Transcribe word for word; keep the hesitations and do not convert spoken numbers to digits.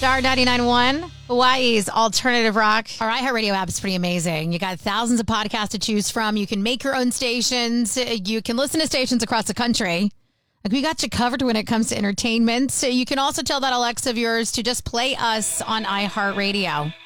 Star ninety-nine point one, Hawaii's alternative rock. Our iHeartRadio app is pretty amazing. You got thousands of podcasts to choose from. You can make your own stations. You can listen to stations across the country. Like, we got you covered when it comes to entertainment. So you can also tell that Alexa of yours to just play us on iHeartRadio.